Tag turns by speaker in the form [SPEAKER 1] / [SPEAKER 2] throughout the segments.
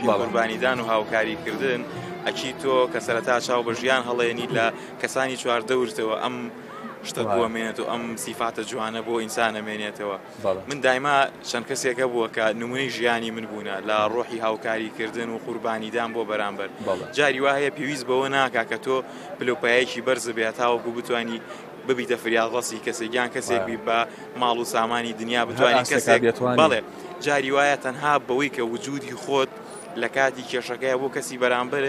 [SPEAKER 1] ڕۆحی قوربانیدان و هاوکاریکردن ئەکی تۆ کە سەرەتا چاو بە ژیان هەڵێنی لە کەسانی چواردەورتەوە ئەم شتە بووەمێنێت و ئەم سیفاتە جوانە بۆ ئینسانە مێنێتەوە. من دایما چەند کەسێکە بووە کە نمونەی ژیانی من بوونە لە ڕۆحی هاوکاریکردن و قوربانیدان بۆ بەرامبەر. جاری وایە پێویست بەوە ناکا کە تۆ پلۆپایەکی بەرز بێت تاوەکو بتوانی ببیتە فریادڕەسی کەسێکیان کەسێکی بە ماڵ و سامانی دنیا بتوانین کەسێک بەڵێ جاری وایە تەنها بەوەی کە وجودی خۆت لە کاتی کێشەکەیە بۆ کەسی بەرامبەرە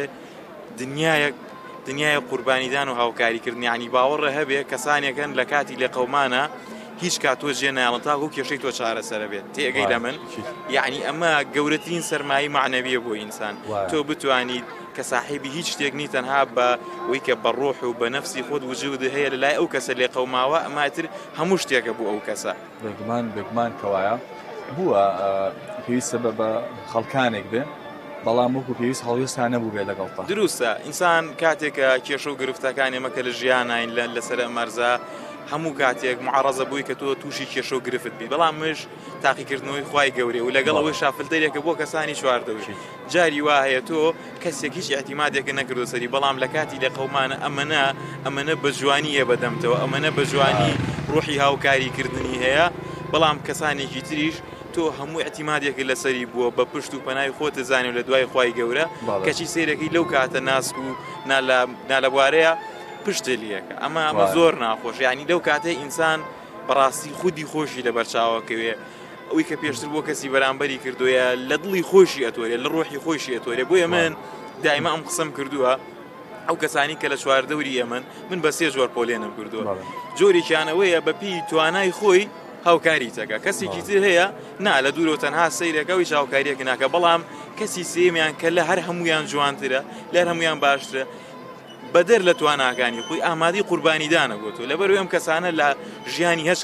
[SPEAKER 1] دنیای قوربانیدان و هاوکاریکردن یعنی باوەڕە هەبێ کەسانێکن لە کاتی لێ قەومانە هیچ کاتۆ جێ نایڵن تاکو کێشەی تۆ چارەسەرە بێت تێگەی لە من یعنی ئەمە گەورەترین سەرمایی معنەویە بۆ ئینسان تۆ بتوانیت کە ساحیبی هیچ شتێک نیت تەنها بە وەی کە بە ڕۆح و بە نەفسی خۆت وجود هەیە لەلای ئەو کەسە لێ قەوماوە ئەماتر هەموو شتێکە بۆ ئەو کەسە
[SPEAKER 2] بێگومان کەوایە بووە پێویستە بە خەڵکانێک بێ بەڵام وەکو پێویست هەڵوێستان نەبوو بێ لەگەڵتا
[SPEAKER 1] دروستە ئینسان کاتێکە کێشە و گرفتەکان ئێمەکە لە ژیانین لەسەر مەرزە هەموو کاتێک معارەزە بووی کە تۆ تووشی کێشە و گرفت بی بەڵام مش تاقیکردنەوەی خوای گەورێ و لەگەڵ ئەوەی شافلتەرێکە بۆ کەسانی چواردەوری جاری وایە تۆ کەسێک هیچ احتیمادێکە نەکردو سەری بەڵام لە کاتی لە قەومانە ئەمەنە بە جوانیە بەدەمتەوە ئەمەنە بە جوانی ڕۆحی هاوکاریکردنی هەیە بەڵام کەسانێکی تریش تۆ هەموو احتیمادێکی لەسەری بووە بە پشت و پەنای خۆت زانێ لە دوای خوای گەورە کەچی سیرەکەی لەو کاتە ناسک و نالەبوارەیە پشتە لیەکە ئەمە زۆر ناخۆش یعنی لەو کاتێ ئینسان بەڕاستی خودی خۆشی لە بەرچاوەکەوێ ئەوی کە پێشتر بۆ کەسی بەرامبەری کردووە لە دڵی خۆشی ئەتۆرێ لە ڕۆحی خۆشی ئەتۆرێ بۆیە من دایما ئەم قسەم کردووە ئەو کەسانی کە لە چواردەوری ئەمن من بە سێ جۆر پۆلێنم کردووە جۆرێکیانەوەیە بەپی توانای خۆی هاوکاری تەکە کەسێکی تر هەیە نا لە دوورەوە تەنها سەیرەکەوی هاوکاریەک ناکە بەڵام کەسی سێمیان کە لە هەر هەمویان جوانترە لە هەر هەمویان باشترە بەدەر لە تواناکانی خۆی ئامادەی قوربانیدانە بۆ تۆ لەبەر ئەم کەسانە لە ژیانی هەچ